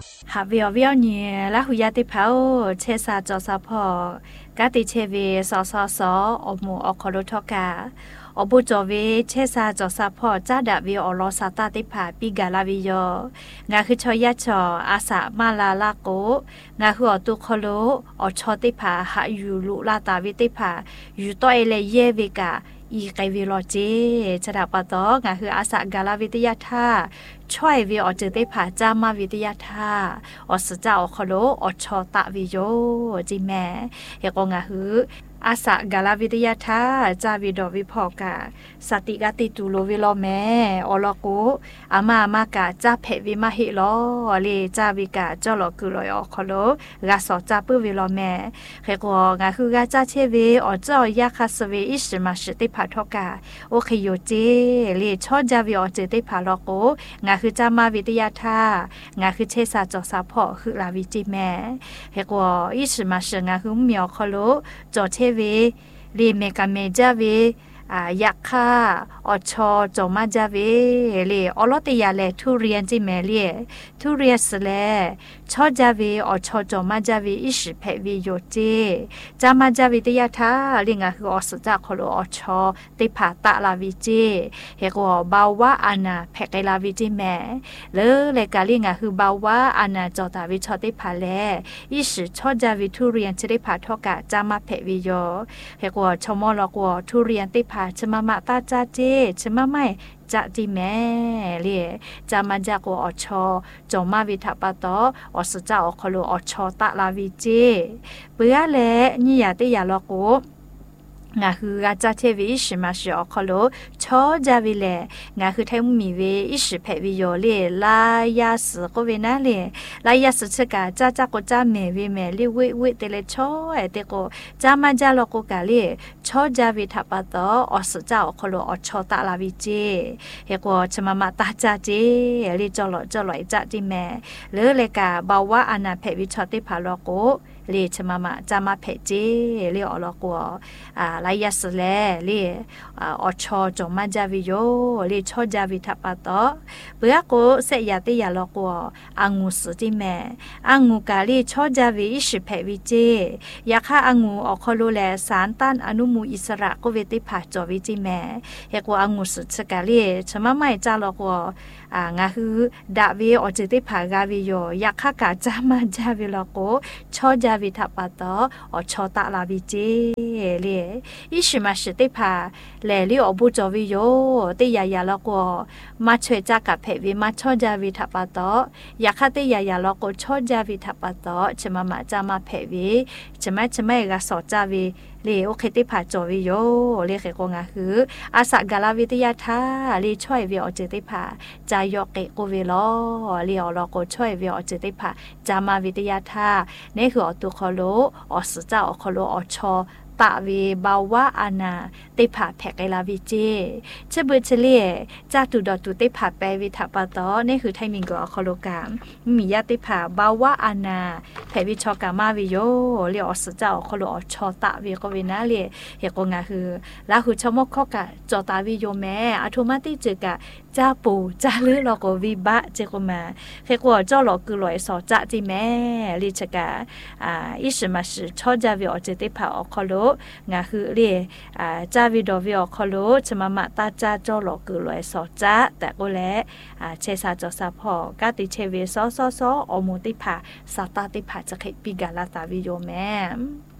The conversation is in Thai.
หาวิววิวเนี่ยละหุยาติเผาเชซาจอซาพอกาติเชเวสอสอสออมูอคอโลทอกาอบุจอเวเชซาจอซาพอจ้าดาวิอลอซาตาติผาปิกาลาวิโยงาคือชอยาชออาสามาลาลาโกงาคืออตุคโลอชอติผาหาอยู่ลุลาตาวิติผาอยู่ต้อยเลเยเวกาอีไกวิโลเจชดาปะตองาคืออาสากาลาวิทยาธาช่วยวิอเจติผาจามาวิทยาธาอสเจ้าคโลอชอตะวิโยจิแม่เฮกงาคืออาสากาลวิทยาธาจาวิดอวิพอกาสติกาติตุโลวิโลแม่อลโกอามากาจาเพวิมาหิโลเลจาวิกาจอลกุลอยอคโลกาสอจาปุวิโลแม่เฮกงาคือกาจาเชเวอเจ้ายาคาสเวอิสมาชติผาทอกาโอเคโยเจเลชอจาวิอเจติผาลโกงาคือจามาวิทยาธางาคือเชซาจอซาพอคือลาวิจิแม่เฮกอิสมาชงาคือเมียวคโลจอเชเวลีเมกาเมจาเวยักษ์ค่ะอชอจอมาจาเวเลอลอติยาเลทุเรียนจิเมเลียทุเรียนสเลชอจาเวอชอจอมาจาเวอิสเพวิโยเจจามาจาวิตยาทาลิงาคืออสจักขโลอชอติผาตะลาวิเจเฮกบาวะอานาเพกลาวิจิแมเลกาลิงาคือบาวะอานาจอตาวิชอติผาเลอิสชอจาวิทุเรียนจิติผาทอกะจามาเพวิโยเฮกชมอลกทุเรียนติผาชมมาตาจาเจชมไม่จะจิแม่เลียจามาจากอชอจอมาวิทัปตออสเจ้าอคโลอชอตะลาวิเจเปื้อแลนี่ยาติยาลโกงาคือกาจาเทวิอิสมาชอคโลชอจาวิเลงาคือไทมุมีเวอิสเพวิโยเลลายาสโกเวนาเลลายาสชกาจาจากจาเมวิเมลิเวเวเตเลชอเตโกจามาจาลโกกาเลชอจาวิทัปตออสเจ้าคโลอชอตะลาวิเจเฮโกชมมาตาจาเจลิจอลจอลอยจาจิแมเลกาบาวะอานาเพวิชอติพาลโกเลชมาจามาเพเจเลอลโกลายาสเลเลอชอจอมาจาวิโยเลชอจาวิทัปตเปื้อโกเสยาติยาลโกอางูสจิแมอางูกาเลชอจาวิอิสเพวิเจยาคาอางูอคโลแลสารตันอนุมูอิสระโกเวติผาจอวิจิแมเฮโกอางูสชกาเลชมาไม่จาลโกงาคือดาวิอจิติผากาวิโยยาคากาจามาจาวิลโกชอจาวิทัปตอชอตะลาวิเจเลอิชิมาชติผาแลลิอบุจอวิโยติยายาลโกมาช่วยจากกับเพวิมาชอจาวิทัปตยาคาติยายาลโกชอจาวิทัปตชมามาจามาเพวิชมากาสอจาวิเลโอเคติผาจอวิโยเลเขกงาคืออาสากาลวิทยาธาเลช่วยวิอเจติผาจายกเกโกเวลอเลอลโกช่วยวิอเจติผาจามาวิทยาธานี่คืออตุคโลอสเจ้าอคโลอชอตะเวบาวะอานาติผาแพกไอลาวิเจเชบุเชเลียจากตุดอตุติผาแปวิทัปตนี่คือไทมิงกอคโลกามมียาติผาบาวะอานาแพวิชอกามาวิโยเลียอสเจ้าอคโลอชอตะเวกเวนาเลียเฮกงาคือลาหุชมกขกะจอตาวิโยแม่ออโตมาติจึกะจาปูจาลือลโกวิบะเจโกมาเฮกวจอลอกุลอยสอจาจิแม่ลิชกะอิสมาชชอจาวิอเจติผาอคโลงาคือเรียจาวิดอวิอคโลชมามาตาจาจอลอกุลอยสอจาแต่ก็แลเชซาจอซาพอกาติเชเวซออมูติผาสาตาติผาจะเขปิกาลาตาวิโยแม่